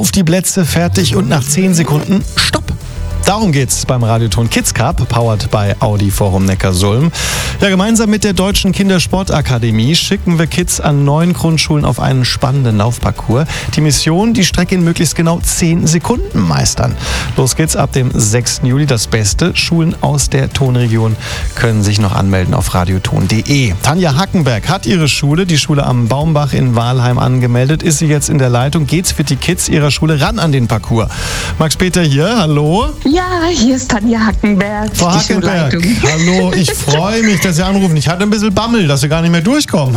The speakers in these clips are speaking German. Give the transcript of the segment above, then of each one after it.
auf die Plätze, fertig und nach 10 Sekunden Stopp. Darum geht's beim Radioton Kids Cup, powered by Audi Forum Neckarsulm. Ja, gemeinsam mit der Deutschen Kindersportakademie schicken wir Kids an 9 Grundschulen auf einen spannenden Laufparcours. Die Mission, die Strecke in möglichst genau 10 Sekunden meistern. Los geht's ab dem 6. Juli. Das Beste, Schulen aus der Tonregion können sich noch anmelden auf radioton.de. Tanja Hackenberg hat ihre Schule, die Schule am Baumbach in Wahlheim, angemeldet. Ist sie jetzt in der Leitung? Geht's für die Kids ihrer Schule ran an den Parcours? Max-Peter hier, hallo. Ja, hier ist Tanja Hackenberg. Frau Hackenberg, hallo, ich freue mich, dass Sie anrufen. Ich hatte ein bisschen Bammel, dass Sie gar nicht mehr durchkommen.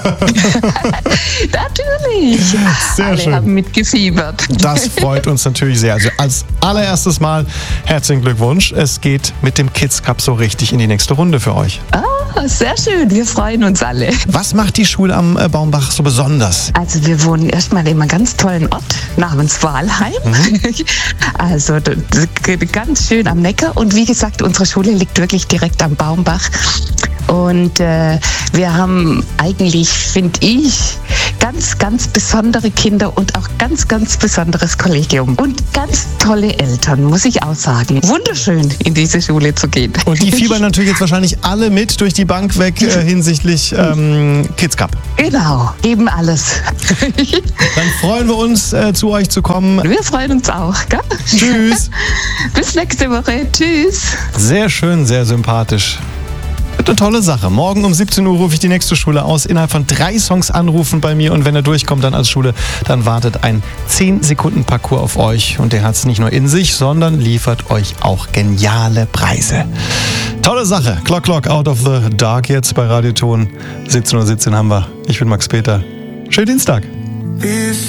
Natürlich. Sehr Alle schön. haben mitgefiebert. Das freut uns natürlich sehr. Also als allererstes Mal herzlichen Glückwunsch. Es geht mit dem Kids Cup so richtig in die nächste Runde für euch. Sehr schön, wir freuen uns alle. Was macht die Schule am Baumbach so besonders? Also wir wohnen erstmal in einem ganz tollen Ort namens Wahlheim. Also ganz schön am Neckar. Und wie gesagt, unsere Schule liegt wirklich direkt am Baumbach. Und wir haben eigentlich, finde ich, ganz, ganz besondere Kinder und auch ganz, ganz besonderes Kollegium. Und ganz tolle Eltern, muss ich auch sagen. Wunderschön, in diese Schule zu gehen. Und die fiebern natürlich jetzt wahrscheinlich alle mit durch die Bank weg hinsichtlich Kids Cup. Genau, geben alles. Dann freuen wir uns, zu euch zu kommen. Wir freuen uns auch. Gell? Tschüss. Bis nächste Woche. Tschüss. Sehr schön, sehr sympathisch. Eine tolle Sache. Morgen um 17 Uhr rufe ich die nächste Schule aus. Innerhalb von 3 Songs anrufen bei mir. Und wenn er durchkommt dann als Schule, dann wartet ein 10-Sekunden-Parcours auf euch. Und der hat es nicht nur in sich, sondern liefert euch auch geniale Preise. Tolle Sache. Clock, Clock, Out of the Dark jetzt bei Radioton. 17:17 Uhr haben wir. Ich bin Max-Peter. Schönen Dienstag.